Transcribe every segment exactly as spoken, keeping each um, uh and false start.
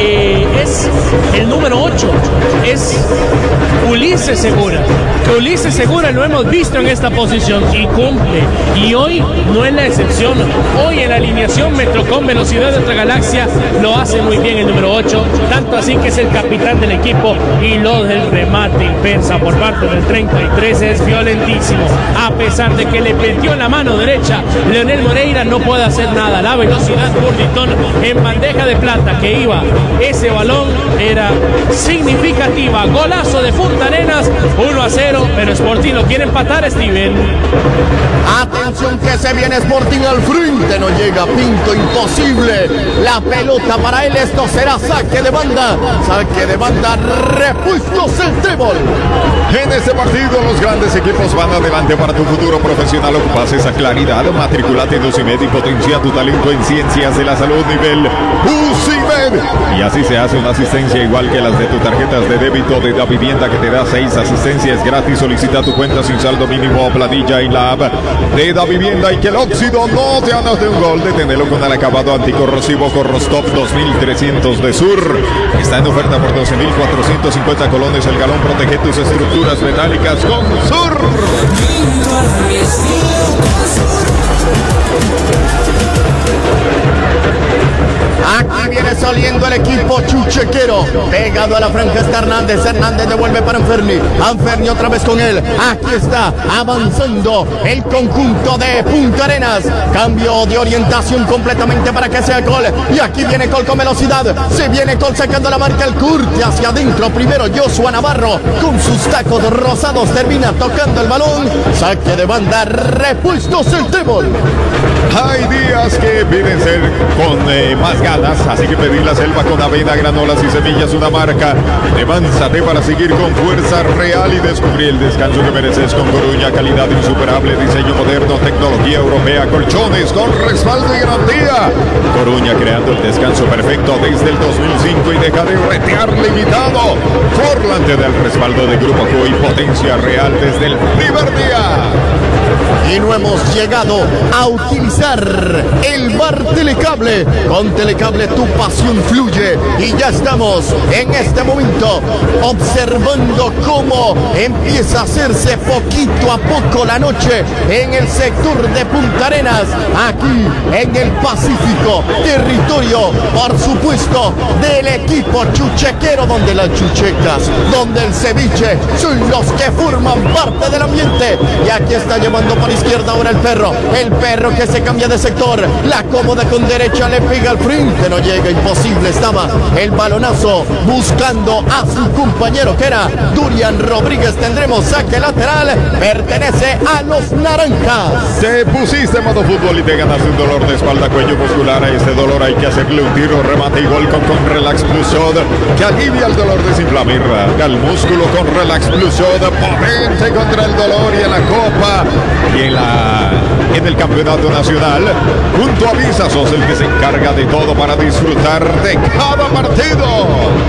eh, es el número ocho, es Ulises Segura. Que Ulises Segura lo hemos visto en esta posición y cumple. Y hoy no es la excepción. Hoy en la alineación Metrocom Velocidad de otra Galaxia lo hace muy bien el número ocho. Tanto así que es el capitán del equipo y lo del remate inversa por parte del treinta y tres es violentísimo. A pesar de que le metió la mano derecha, Leonel Moreira no puede hacer nada. La velocidad Burlitón en bandeja de plata que iba. Ese balón era significativa. Golazo de Punta Arenas, uno a cero, pero Sporting lo quiere empatar, Steven. Atención que se viene Sporting al frente, no llega Pinto, imposible. La pelota para él, esto será saque de banda. Saque de banda, repuestos el trébol. En este partido los grandes equipos van adelante para tu futuro profesional. Ocupas esa claridad, matriculate en UCIMED y potencia tu talento en ciencias de la salud nivel UCIMED. Y así se hace una asistencia igual que las de tus tarjetas de débito de Da Vivienda, que te da seis asistencias gratis. Solicita tu cuenta sin saldo mínimo o planilla en la app de Da Vivienda y que el óxido no te anote un gol. Deténelo con el acabado anticorrosivo Corrostop dos mil trescientos de Sur. Está en oferta por doce mil cuatrocientos cincuenta colones el galón. Protege tus estructuras metálicas con Sur. Aquí viene saliendo el equipo chuchequero. Pegado a la franja está Hernández. Hernández devuelve para Anferni. Anferni otra vez con él. Aquí está avanzando el conjunto de Punta Arenas. Cambio de orientación completamente para que sea Col. Y aquí viene Col con velocidad. Se viene Col sacando la marca. El curte hacia adentro. Primero Joshua Navarro con sus tacos rosados. Termina tocando el balón. Saque de banda. Repuestos el trébol. Hay días que piden ser con eh, más ganas, así que pedí la selva con avena, granolas y semillas, una marca de Manzate para seguir con fuerza real y descubrir el descanso que mereces con Coruña. Calidad insuperable, diseño moderno, tecnología europea, colchones con respaldo y garantía. Coruña creando el descanso perfecto desde el dos mil cinco y deja de retear limitado. Forlán te da el respaldo de Grupo Q y potencia real desde el primer día. Y no hemos llegado a utilizar el bar Telecable. Con Telecable tu pasión fluye. Y ya estamos en este momento observando cómo empieza a hacerse poquito a poco la noche en el sector de Punta Arenas. Aquí en el Pacífico, territorio por supuesto del equipo chuchequero, donde las chuchecas, donde el ceviche son los que forman parte del ambiente. Y aquí está llevando por izquierda ahora el perro. El perro que se cambia de sector. La cómoda con derecha le pega al frente. No llega, imposible. Estaba el balonazo buscando a su compañero que era Durian Rodríguez. Tendremos saque lateral. Pertenece a los naranjas. Te pusiste en modo fútbol y te ganaste un dolor de espalda, cuello muscular. A este dolor hay que hacerle un tiro, remate y gol con, con Relax Plus Soda, que alivia el dolor, desinflama y rasga el músculo con Relax Plus Soda. Potente contra el dolor y en la copa y en la en el campeonato nacional. Junto a Visa sos el que se encarga de todo para disfrutar de cada partido.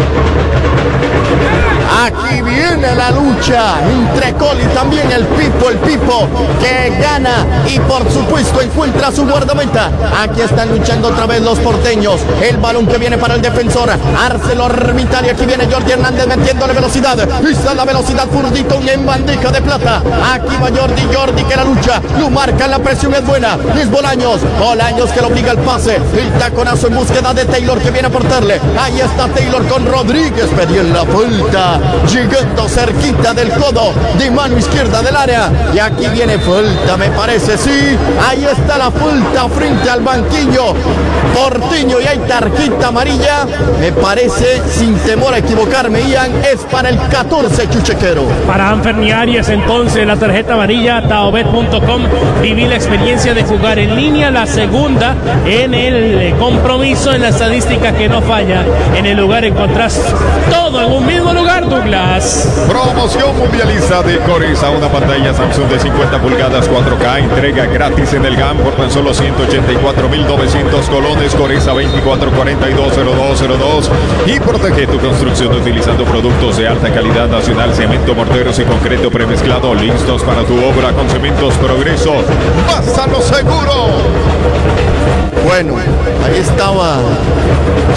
Aquí viene la lucha entre Col y también el Pipo, el Pipo que gana y por supuesto encuentra su guardameta. Aquí están luchando otra vez los porteños. El balón que viene para el defensor ArcelorMittal. Y aquí viene Jordi Hernández metiéndole velocidad. Está la velocidad Burlitón en bandeja de plata. Aquí va Jordi, Jordi que la lucha lo marca, la presión es buena. Es Bolaños, Bolaños que lo obliga al pase. El taconazo en búsqueda de Taylor que viene a aportarle. Ahí está Taylor con Rodríguez. Pedí en la vuelta. Llegando cerquita del codo de mano izquierda del área. Y aquí viene falta, me parece, sí. Ahí está la falta frente al banquillo porteño y hay tarjeta amarilla. Me parece, sin temor a equivocarme, Ian, es para el catorce chuchequero. Para Anferni Arias, entonces, la tarjeta amarilla. Taobet punto com. Viví la experiencia de jugar en línea. La segunda en el compromiso, en la estadística que no falla. En el lugar encontrás todo en un mismo lugar, Douglas. Promoción mundialista de Coriza, una pantalla Samsung de cincuenta pulgadas cuatro K, entrega gratis en el G A M por tan solo ciento ochenta y cuatro mil novecientos colones. Coriza veinticuatro cuarenta y dos cero dos cero dos. Y protege tu construcción utilizando productos de alta calidad nacional, cemento, morteros y concreto premezclado, listos para tu obra con Cementos Progreso. ¡Vas a lo seguro! Bueno, ahí estaba